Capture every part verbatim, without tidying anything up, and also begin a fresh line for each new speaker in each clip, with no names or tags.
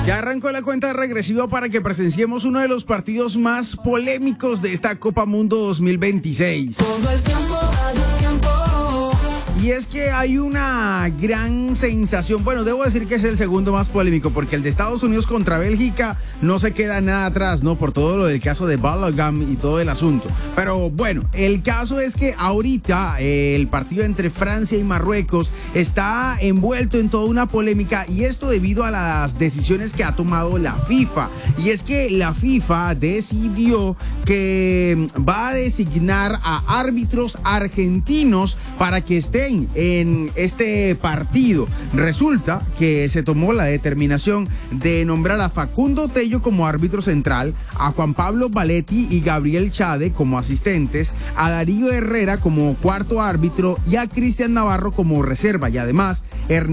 Ya arrancó la cuenta regresiva para que presenciemos uno de los partidos más polémicos de esta Copa Mundo dos mil veintiséis.
Todo el tiempo, hay un tiempo.
Y es que hay una gran sensación, bueno, debo decir que es el segundo más polémico, porque el de Estados Unidos contra Bélgica no se queda nada atrás, ¿no? Por todo lo del caso de Balogun y todo el asunto. Pero bueno, el caso es que ahorita eh, el partido entre Francia y Marruecos está envuelto en toda una polémica, y esto debido a las decisiones que ha tomado la FIFA. Y es que la FIFA decidió que va a designar a árbitros argentinos para que estén en este partido. Resulta que se tomó la determinación de nombrar a Facundo Tello como árbitro central, a Juan Pablo Valetti y Gabriel Chade como asistentes, a Darío Herrera como cuarto árbitro y a Cristian Navarro como reserva. Y además,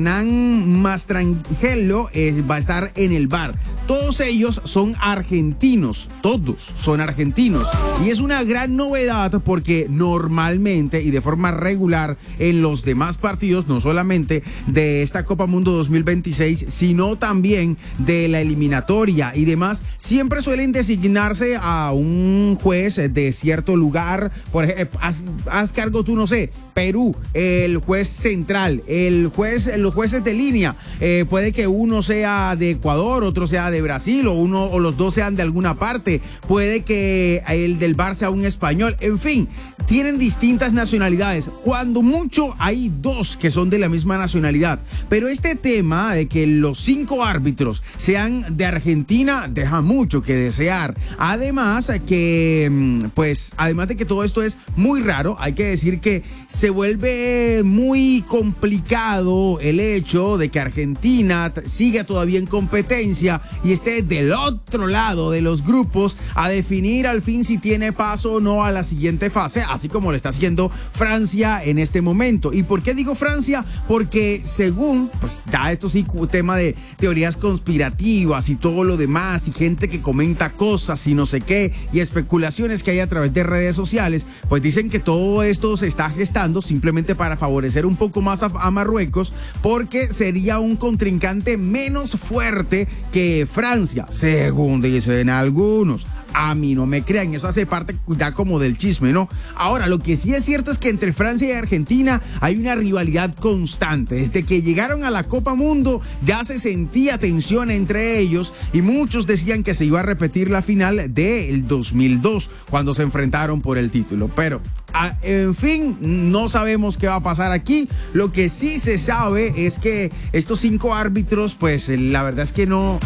Hernán Mastrangelo eh, va a estar en el V A R. Todos ellos son argentinos, todos son argentinos. Y es una gran novedad porque normalmente y de forma regular en los demás partidos, no solamente de esta Copa Mundo dos mil veintiséis, sino también de la eliminatoria y demás, siempre suelen designarse a un juez de cierto lugar. Por ejemplo, haz, haz cargo tú, no sé, Perú, el juez central, el juez, los jueces de línea, eh, puede que uno sea de Ecuador, otro sea de Brasil, o uno o los dos sean de alguna parte, puede que el del V A R sea un español, en fin, tienen distintas nacionalidades, cuando mucho hay dos que son de la misma nacionalidad, pero este tema de que los cinco árbitros sean de Argentina deja mucho que desear. Además que, pues, además de que todo esto es muy raro, hay que decir que se vuelve muy complicado el hecho de que Argentina siga todavía en competencia y esté del otro lado de los grupos a definir al fin si tiene paso o no a la siguiente fase, así como lo está haciendo Francia en este momento. ¿Y por qué digo Francia? Porque según, pues ya esto sí, tema de teorías conspirativas y todo lo demás, y gente que comenta cosas y no sé qué, y especulaciones que hay a través de redes sociales, pues dicen que todo esto se está gestando simplemente para favorecer un poco más a, a Marruecos, porque sería un contrincante menos fuerte que Francia, según dicen algunos. A mí no me crean, eso hace parte ya como del chisme, ¿no? Ahora, lo que sí es cierto es que entre Francia y Argentina hay una rivalidad constante. Desde que llegaron a la Copa Mundo ya se sentía tensión entre ellos, y muchos decían que se iba a repetir la final del dos mil dos, cuando se enfrentaron por el título. Pero, a, en fin, no sabemos qué va a pasar aquí. Lo que sí se sabe es que estos cinco árbitros, pues la verdad es que no...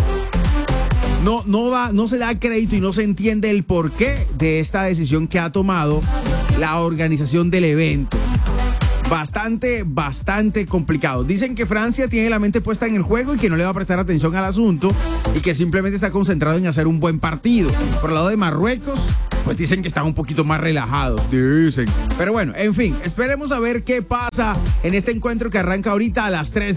No, no, da, no se da crédito y no se entiende el porqué de esta decisión que ha tomado la organización del evento. Bastante, bastante complicado. Dicen que Francia tiene la mente puesta en el juego y que no le va a prestar atención al asunto y que simplemente está concentrado en hacer un buen partido. Por el lado de Marruecos, pues dicen que están un poquito más relajados, dicen. Pero bueno, en fin, esperemos a ver qué pasa en este encuentro que arranca ahorita a las tres de